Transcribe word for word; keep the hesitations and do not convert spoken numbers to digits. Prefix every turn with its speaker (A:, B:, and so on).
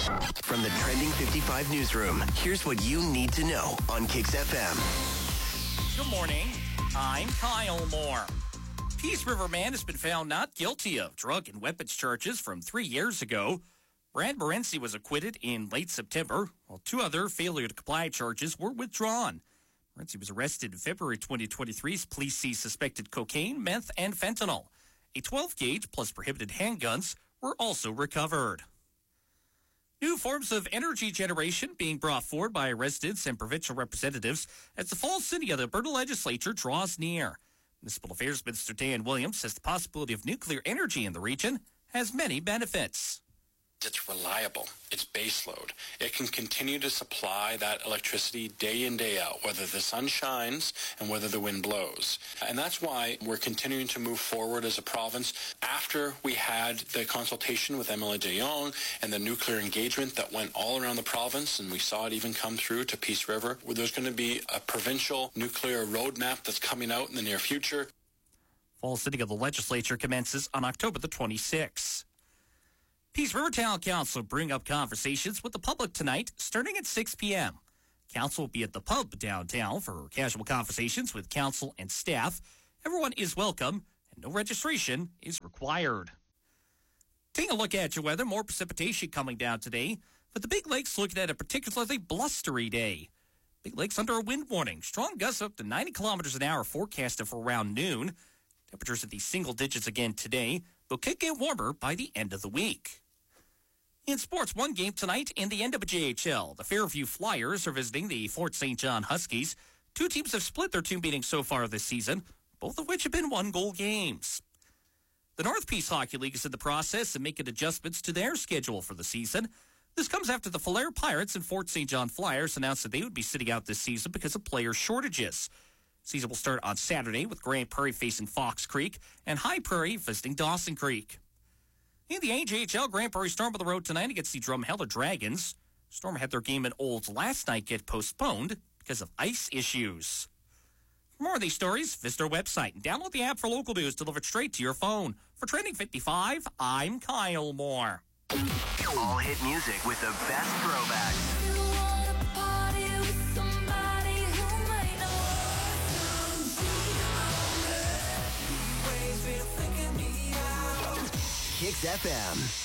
A: From the Trending fifty-five newsroom, here's what you need to know on Kicks F M.
B: Good morning. I'm Kyle Moore. Peace River man has been found not guilty of drug and weapons charges from three years ago. Brad Morency was acquitted in late September, while two other failure to comply charges were withdrawn. Morency was arrested in February twenty twenty-three as police seized suspected cocaine, meth, and fentanyl. A twelve gauge plus prohibited handguns were also recovered. New forms of energy generation being brought forward by residents and provincial representatives as the fall sitting of the Alberta legislature draws near. Municipal Affairs Minister Dan Williams says the possibility of nuclear energy in the region has many benefits.
C: It's reliable. It's baseload. It can continue to supply that electricity day in, day out, whether the sun shines and whether the wind blows. And that's why we're continuing to move forward as a province. After we had the consultation with M L A de Jong and the nuclear engagement that went all around the province, and we saw it even come through to Peace River, where there's going to be a provincial nuclear roadmap that's coming out in the near future.
B: Fall sitting of the legislature commences on October the twenty-sixth. Peace River Town Council will bring up conversations with the public tonight starting at six p.m. Council will be at the pub downtown for casual conversations with council and staff. Everyone is welcome and no registration is required. Taking a look at your weather, more precipitation coming down today, but the Big Lake's looking at a particularly blustery day. Big Lake's under a wind warning. Strong gusts up to ninety kilometers an hour forecasted for around noon. Temperatures at the single digits again today, but could get warmer by the end of the week. In sports, one game tonight in the N W J H L. The Fairview Flyers are visiting the Fort Saint John Huskies. Two teams have split their two meetings so far this season, both of which have been one-goal games. The North Peace Hockey League is in the process of making adjustments to their schedule for the season. This comes after the Falher Pirates and Fort Saint John Flyers announced that they would be sitting out this season because of player shortages. Season will start on Saturday with Grand Prairie facing Fox Creek and High Prairie visiting Dawson Creek. In the A J H L, Grand Prairie Storm on the road tonight against the Drumheller Dragons. Storm had their game in Olds last night get postponed because of ice issues. For more of these stories, visit our website and download the app for local news delivered straight to your phone. For Trending fifty-five, I'm Kyle Moore.
A: All hit music with the best throwbacks. Kicks F M.